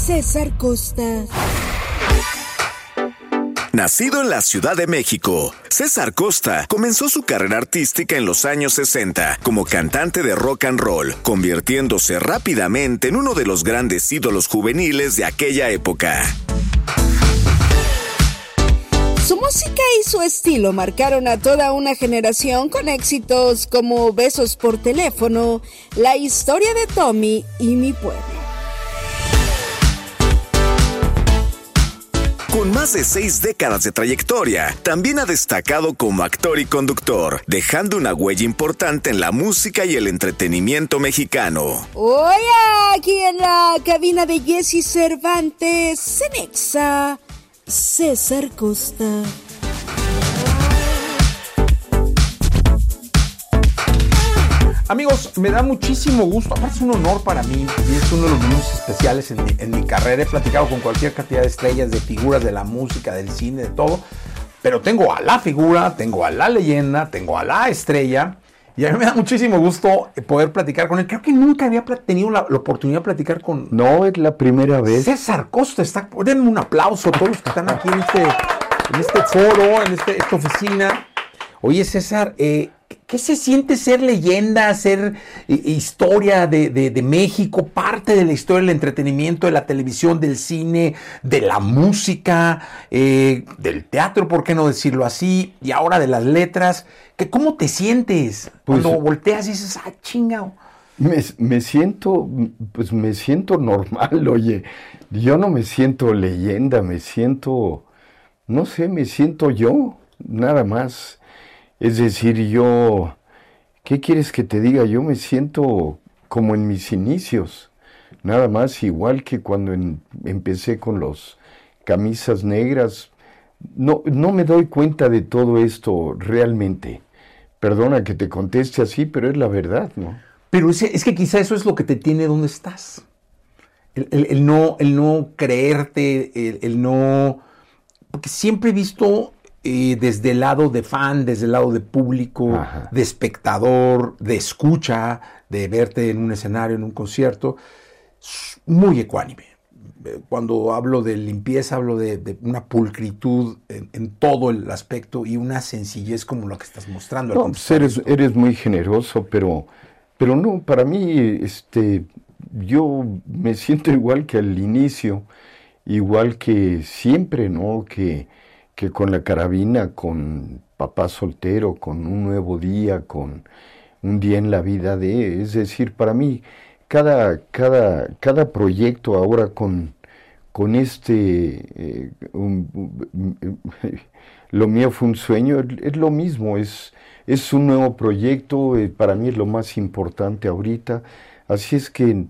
César Costa. Nacido en la Ciudad de México, César Costa comenzó su carrera artística en los años 60 como cantante de rock and roll, convirtiéndose rápidamente en uno de los grandes ídolos juveniles de aquella época. Su música y su estilo marcaron a toda una generación con éxitos como Besos por teléfono, La historia de Tommy y Mi pueblo. Con más de 6 décadas de trayectoria, también ha destacado como actor y conductor, dejando una huella importante en la música y el entretenimiento mexicano. Hoy aquí en la cabina de Jessy Cervantes, Cenexa, César Costa. Amigos, me da muchísimo gusto, aparte es un honor para mí y es uno de los momentos especiales en mi carrera. He platicado con cualquier cantidad de estrellas, de figuras de la música, del cine, de todo, pero tengo a la figura, tengo a la leyenda, tengo a la estrella y a mí me da muchísimo gusto poder platicar con él. Creo que nunca había tenido la oportunidad de platicar con... No, es la primera vez. César Costa. Denme un aplauso a todos los que están aquí en este foro, en esta oficina. Oye, César, ¿qué se siente ser leyenda, ser historia de México, parte de la historia del entretenimiento, de la televisión, del cine, de la música, del teatro, por qué no decirlo así, y ahora de las letras? ¿Cómo te sientes cuando volteas y dices, chingao? Me siento normal, oye. Yo no me siento leyenda, me siento yo, nada más. Es decir, ¿qué quieres que te diga? Yo me siento como en mis inicios, nada más, igual que cuando empecé con los camisas negras. No me doy cuenta de todo esto realmente. Perdona que te conteste así, pero es la verdad, ¿no? Pero es que quizá eso es lo que te tiene donde estás. El no creerte, el no... Porque siempre he visto... desde el lado de fan, desde el lado de público, ajá, de espectador, de escucha, de verte en un escenario, en un concierto, muy ecuánime. Cuando hablo de limpieza, hablo de una pulcritud en todo el aspecto y una sencillez como la que estás mostrando. No, pues eres muy generoso, pero no, para mí, yo me siento igual que al inicio, igual que siempre, ¿no? Que con la carabina, con Papá Soltero, con Un Nuevo Día, con Un Día en la Vida de... Es decir, para mí, cada proyecto ahora con lo mío fue un sueño, es lo mismo, es un nuevo proyecto, para mí es lo más importante ahorita. Así es que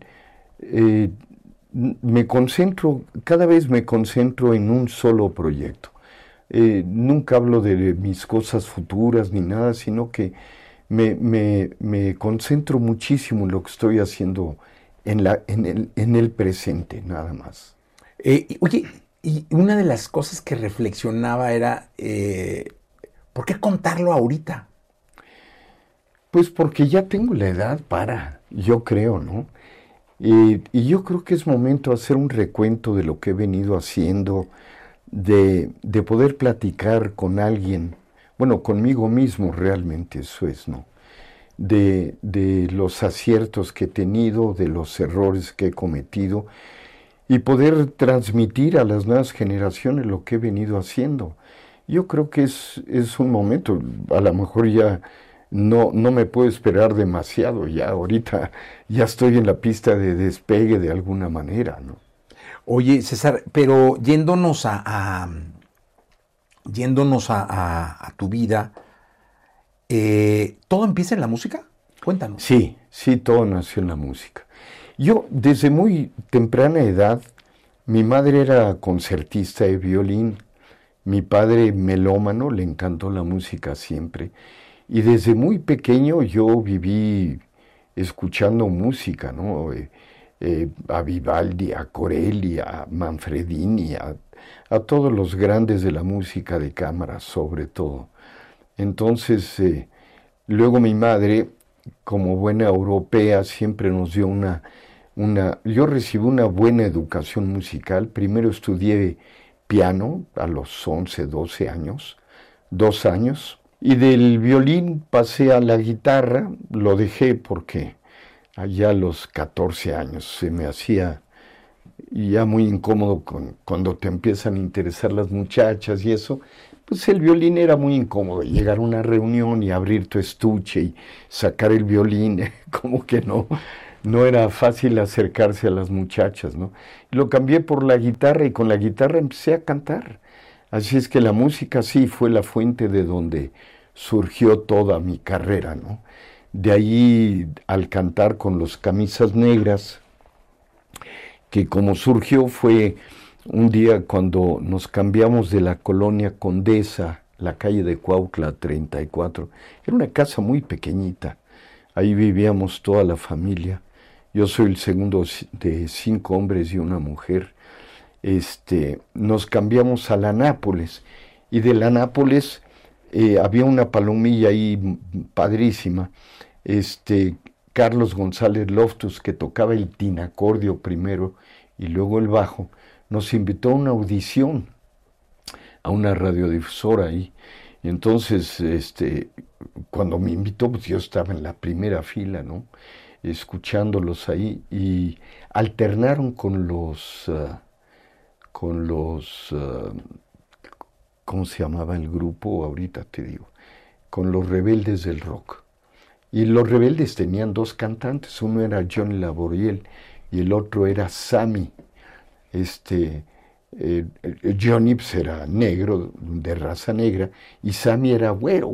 cada vez me concentro en un solo proyecto. Nunca hablo de mis cosas futuras ni nada, sino que me concentro muchísimo en lo que estoy haciendo en el presente, nada más. Oye, y una de las cosas que reflexionaba era, ¿por qué contarlo ahorita? Pues porque ya tengo la edad yo creo, ¿no? Y yo creo que es momento de hacer un recuento de lo que he venido haciendo, de poder platicar con alguien, bueno, conmigo mismo realmente, eso es, ¿no? De los aciertos que he tenido, de los errores que he cometido, y poder transmitir a las nuevas generaciones lo que he venido haciendo. Yo creo que es un momento, a lo mejor ya no me puedo esperar demasiado, ya ahorita ya estoy en la pista de despegue de alguna manera, ¿no? Oye, César, pero yéndonos a tu vida, ¿todo empieza en la música? Cuéntanos. Sí, todo nació en la música. Yo, desde muy temprana edad, mi madre era concertista de violín, mi padre melómano, le encantó la música siempre, y desde muy pequeño yo viví escuchando música, ¿no? A Vivaldi, a Corelli, a Manfredini, a todos los grandes de la música de cámara, sobre todo. Entonces, luego mi madre, como buena europea, siempre nos dio yo recibí una buena educación musical. Primero estudié piano a los 11, 12 años, 2 años, y del violín pasé a la guitarra. Lo dejé porque allá a los 14 años se me hacía ya muy incómodo cuando te empiezan a interesar las muchachas y eso. Pues el violín era muy incómodo, llegar a una reunión y abrir tu estuche y sacar el violín, como que no era fácil acercarse a las muchachas, ¿no? Lo cambié por la guitarra y con la guitarra empecé a cantar. Así es que la música sí fue la fuente de donde surgió toda mi carrera, ¿no? De ahí al cantar con los Camisas Negras, que como surgió fue un día cuando nos cambiamos de la colonia Condesa, la calle de Cuautla 34. Era una casa muy pequeñita, ahí vivíamos toda la familia. Yo soy el segundo de 5 hombres y una mujer. Nos cambiamos a la Nápoles, y de la Nápoles había una palomilla ahí padrísima, Carlos González Loftus, que tocaba el tinacordio primero y luego el bajo, nos invitó a una audición a una radiodifusora ahí. Y entonces, cuando me invitó, pues yo estaba en la primera fila, ¿no? Escuchándolos ahí, y alternaron con los ¿cómo se llamaba el grupo? Ahorita te digo, con los Rebeldes del Rock. Y los Rebeldes tenían 2 cantantes, uno era Johnny Laboriel y el otro era Sammy. Johnny pues, era negro, de raza negra, y Sammy era güero.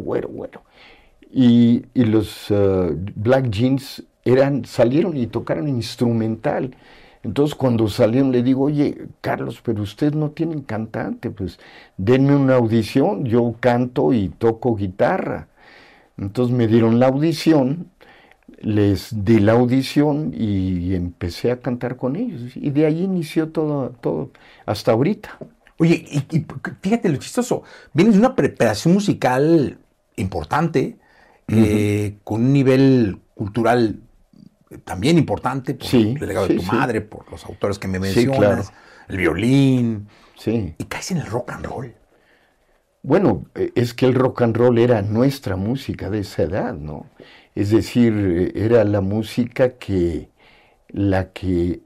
Y los Black Jeans salieron y tocaron instrumental. Entonces cuando salieron le digo, oye, Carlos, pero ustedes no tienen cantante, pues denme una audición, yo canto y toco guitarra. Entonces me dieron la audición, les di la audición y empecé a cantar con ellos. Y de ahí inició todo hasta ahorita. Oye, y fíjate lo chistoso, vienes de una preparación musical importante, con un nivel cultural también importante, por el legado de tu madre, por los autores que me mencionas, claro. El violín, y caes en el rock and roll. Bueno, es que el rock and roll era nuestra música de esa edad, ¿no? Es decir, era la música la que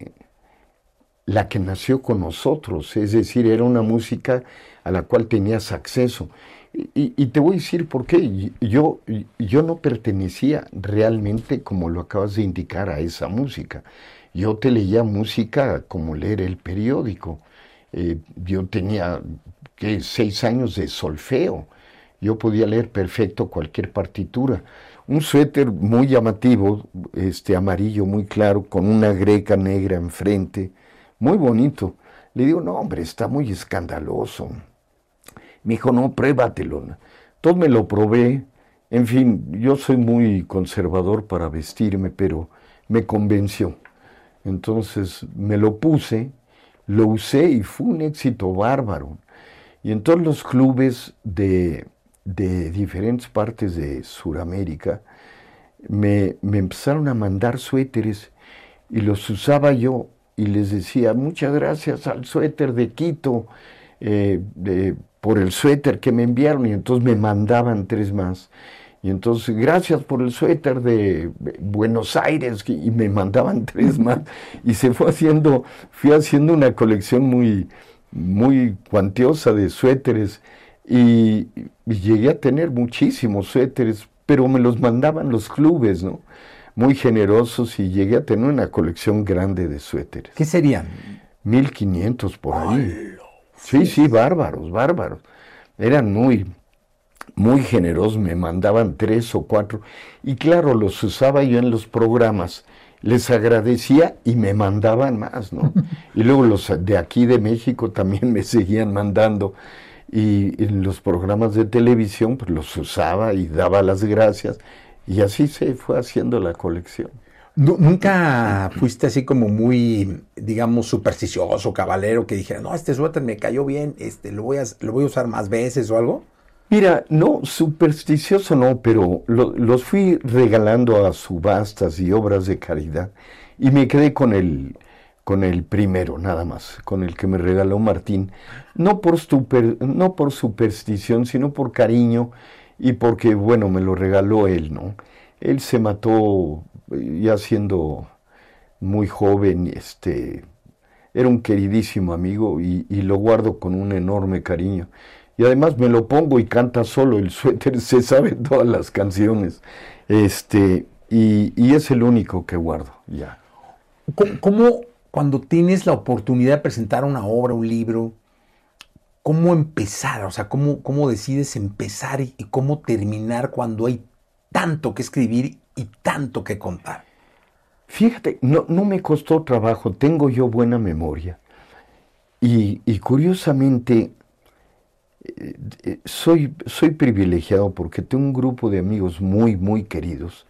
nació con nosotros, es decir, era una música a la cual tenías acceso. Y te voy a decir por qué. Yo no pertenecía realmente, como lo acabas de indicar, a esa música. Yo te leía música como leer el periódico. Yo tenía 6 años de solfeo. Yo podía leer perfecto cualquier partitura. Un suéter muy llamativo, amarillo muy claro, con una greca negra enfrente, muy bonito. Le digo, no hombre, está muy escandaloso. Me dijo, no, pruébatelo. Entonces me lo probé. En fin, yo soy muy conservador para vestirme, pero me convenció. Entonces me lo puse, lo usé y fue un éxito bárbaro. Y en todos los clubes de diferentes partes de Sudamérica me empezaron a mandar suéteres y los usaba yo y les decía, muchas gracias al suéter de Quito, por el suéter que me enviaron, y entonces me mandaban 3 más. Y entonces, gracias por el suéter de Buenos Aires, y me mandaban 3 más. Y fui haciendo una colección muy, muy cuantiosa de suéteres, y llegué a tener muchísimos suéteres, pero me los mandaban los clubes, ¿no? Muy generosos, y llegué a tener una colección grande de suéteres. ¿Qué serían? 1500 por ahí. Sí, bárbaros. Eran muy, muy generosos, me mandaban 3 o 4. Y claro, los usaba yo en los programas. Les agradecía y me mandaban más, ¿no? Y luego los de aquí de México también me seguían mandando. Y en los programas de televisión, pues los usaba y daba las gracias. Y así se fue haciendo la colección. ¿Nunca fuiste así como muy, digamos, supersticioso, cabalero, que dijera, no, este suéter me cayó bien, lo voy a usar más veces o algo? Mira, no, supersticioso no, pero los fui regalando a subastas y obras de caridad. Y me quedé con el primero, nada más, con el que me regaló Martín, no por superstición, sino por cariño y porque, bueno, me lo regaló él, ¿no? Él se mató ya siendo muy joven, era un queridísimo amigo y lo guardo con un enorme cariño. Y además me lo pongo y canta solo, el suéter se sabe todas las canciones, y es el único que guardo, ya. ¿Cómo cuando tienes la oportunidad de presentar una obra, un libro, cómo empezar? O sea, ¿cómo decides empezar y cómo terminar cuando hay tanto que escribir y tanto que contar? Fíjate, no me costó trabajo, tengo yo buena memoria. Y curiosamente, soy privilegiado porque tengo un grupo de amigos muy, muy queridos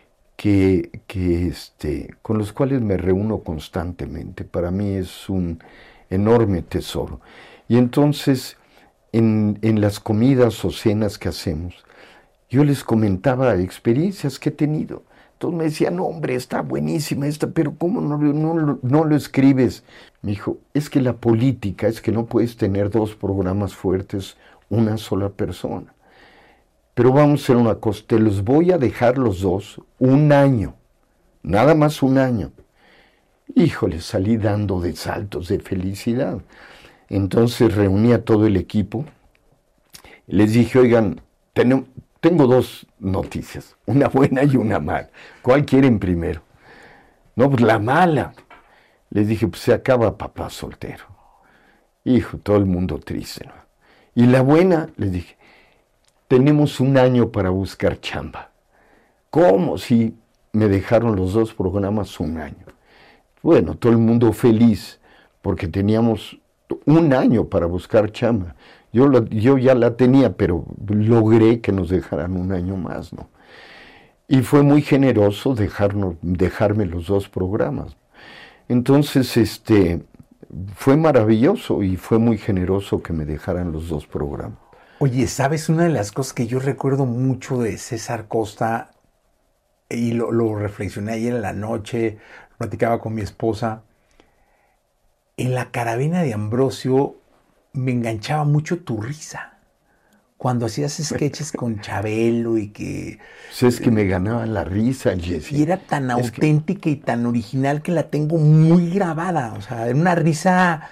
con los cuales me reúno constantemente. Para mí es un enorme tesoro. Y entonces, en las comidas o cenas que hacemos, yo les comentaba experiencias que he tenido. Entonces me decían, no, hombre, está buenísima esta, pero ¿cómo no lo escribes? Me dijo, es que la política es que no puedes tener 2 programas fuertes, una sola persona. Pero vamos a hacer una cosa, te los voy a dejar los 2 un año, nada más un año. Híjole, salí dando de saltos de felicidad. Entonces reuní a todo el equipo, les dije, oigan, tengo 2 noticias, una buena y una mala. ¿Cuál quieren primero? No, pues la mala. Les dije, pues se acaba Papá Soltero. Hijo, todo el mundo triste, ¿no? Y la buena, les dije, tenemos un año para buscar chamba. ¿Cómo? Si me dejaron los 2 programas un año. Bueno, todo el mundo feliz, porque teníamos un año para buscar chamba. Yo ya la tenía, pero logré que nos dejaran un año más, ¿no? Y fue muy generoso dejarme los 2 programas. Entonces, fue maravilloso y fue muy generoso que me dejaran los 2 programas. Oye, ¿sabes? Una de las cosas que yo recuerdo mucho de César Costa, y lo reflexioné ayer en la noche, platicaba con mi esposa, en La Carabina de Ambrosio me enganchaba mucho tu risa. Cuando hacías sketches con Chabelo y que... Pues es que me ganaba la risa, Jesse. Y era tan auténtica y tan original que la tengo muy grabada. O sea, era una risa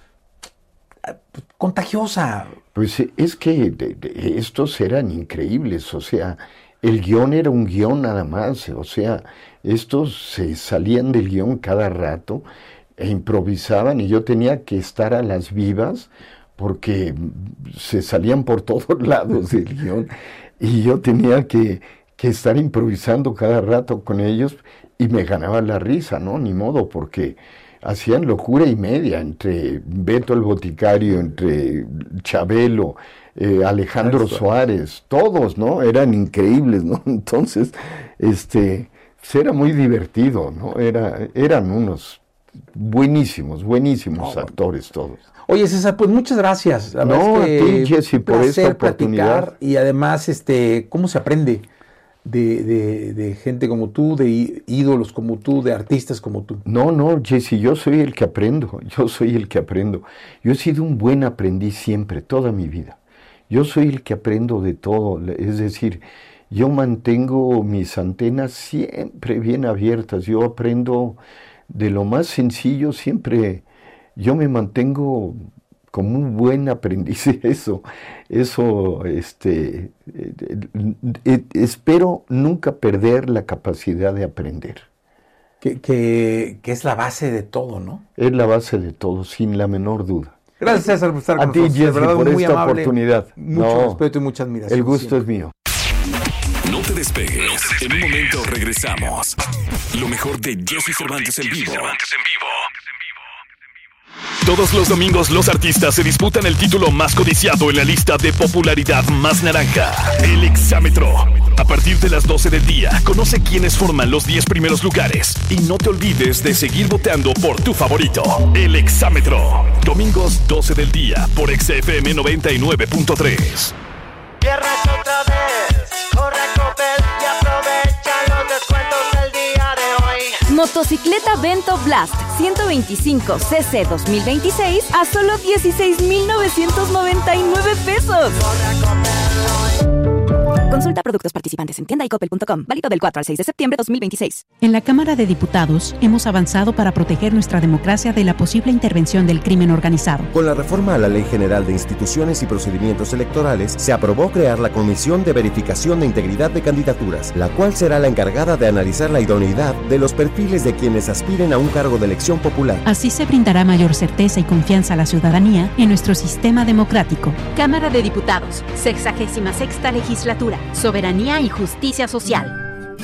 contagiosa. Pues es que estos eran increíbles, o sea, el guión era un guión nada más, o sea, estos se salían del guión cada rato e improvisaban y yo tenía que estar a las vivas porque se salían por todos lados del guión y yo tenía que estar improvisando cada rato con ellos y me ganaba la risa, ¿no? Ni modo, porque hacían locura y media entre Beto el Boticario, entre Chabelo, Alejandro Suárez, todos, ¿no? Eran increíbles, ¿no? Entonces, era muy divertido, ¿no? Eran unos buenísimos actores todos. Oye, César, pues muchas gracias. A ti, Jesse, por esta oportunidad. Y además, ¿cómo se aprende de gente como tú, de ídolos como tú, de artistas como tú? No, Jesse, yo soy el que aprendo. Yo he sido un buen aprendiz siempre, toda mi vida. Yo soy el que aprendo de todo, es decir, yo mantengo mis antenas siempre bien abiertas, yo aprendo de lo más sencillo, siempre yo me mantengo como un buen aprendiz. Espero nunca perder la capacidad de aprender. Que es la base de todo, ¿no? Es la base de todo, sin la menor duda. Gracias, César, por estar con nosotros. A ti, Jesse, por esta oportunidad. Mucho respeto y mucha admiración. El gusto es mío. No te despegues. En un momento regresamos. Lo mejor de Jesse Cervantes en vivo. Todos los domingos los artistas se disputan el título más codiciado en la lista de popularidad más naranja, el Exámetro. A partir de las 12 del día, conoce quiénes forman los 10 primeros lugares. Y no te olvides de seguir votando por tu favorito, el Exámetro. Domingos 12 del día por XFM 99.3. Viernes otra vez, corre Coppel y aprovecha los descuentos del día de hoy. Motocicleta Vento Blast 125cc 2026 a solo 16,999 pesos. Consulta productos participantes en tienda y coppel.com. Válido del 4 al 6 de septiembre de 2026. En la Cámara de Diputados hemos avanzado para proteger nuestra democracia de la posible intervención del crimen organizado. Con la reforma a la Ley General de Instituciones y Procedimientos Electorales, se aprobó crear la Comisión de Verificación de Integridad de Candidaturas, la cual será la encargada de analizar la idoneidad de los perfiles de quienes aspiren a un cargo de elección popular. Así se brindará mayor certeza y confianza a la ciudadanía en nuestro sistema democrático. Cámara de Diputados, 66ª Legislatura. Soberanía y justicia social.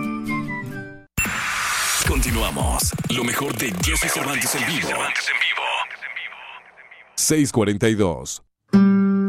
Continuamos. Lo mejor de Jesse Cervantes en vivo. 6:42.